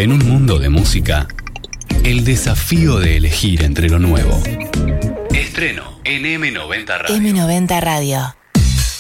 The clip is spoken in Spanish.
En un mundo de música, el desafío de elegir entre lo nuevo. Estreno en M90 Radio. M90 Radio.